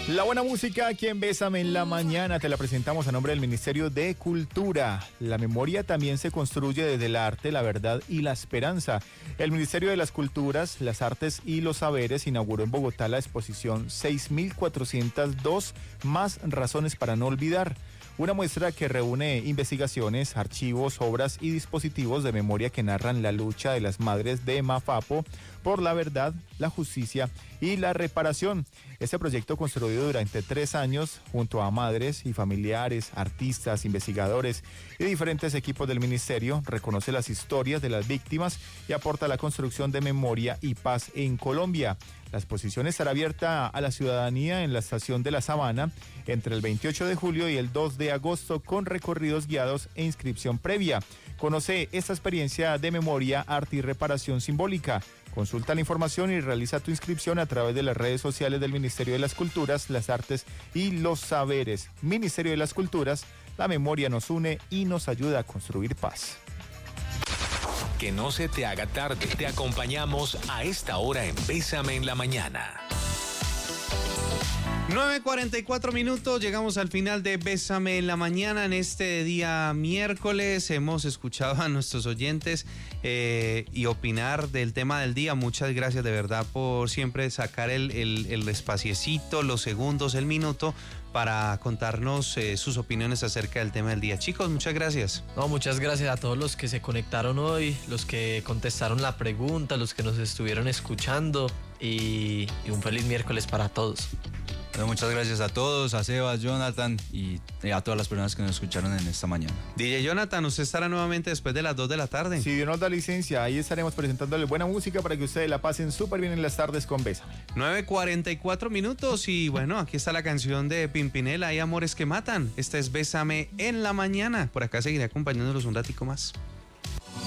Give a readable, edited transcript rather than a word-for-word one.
La buena música aquí en Bésame en la Mañana te la presentamos a nombre del Ministerio de Cultura. La memoria también se construye desde el arte, la verdad y la esperanza. El Ministerio de las Culturas, las Artes y los Saberes inauguró en Bogotá la exposición 6.402 más razones para no olvidar. Una muestra que reúne investigaciones, archivos, obras y dispositivos de memoria que narran la lucha de las madres de Mafapo por la verdad, la justicia y la reparación. Este proyecto, construido durante 3 años junto a madres y familiares, artistas, investigadores y diferentes equipos del ministerio, reconoce las historias de las víctimas y aporta a la construcción de memoria y paz en Colombia. La exposición estará abierta a la ciudadanía en la estación de La Sabana entre el 28 de julio y el 2 de agosto con recorridos guiados e inscripción previa. Conoce esta experiencia de memoria, arte y reparación simbólica. Consulta la información y realiza tu inscripción a través de las redes sociales del Ministerio de las Culturas, las Artes y los Saberes. Ministerio de las Culturas, la memoria nos une y nos ayuda a construir paz. Que no se te haga tarde, te acompañamos a esta hora en Bésame en la Mañana. 9:44, llegamos al final de Bésame en la Mañana. En este día miércoles hemos escuchado a nuestros oyentes y opinar del tema del día. Muchas gracias de verdad por siempre sacar el espaciecito, los segundos, el minuto para contarnos sus opiniones acerca del tema del día. Chicos, muchas gracias. No, muchas gracias a todos los que se conectaron hoy, los que contestaron la pregunta, los que nos estuvieron escuchando y un feliz miércoles para todos. Bueno, muchas gracias a todos, a Sebas, Jonathan y a todas las personas que nos escucharon en esta mañana. DJ Jonathan, usted estará nuevamente después de las 2 de la tarde. Si Dios nos da licencia, ahí estaremos presentándole buena música para que ustedes la pasen súper bien en las tardes con Bésame. 9:44 y bueno, aquí está la canción de Pimpinela, Hay amores que matan. Esta es Bésame en la Mañana. Por acá seguiré acompañándolos un ratico más.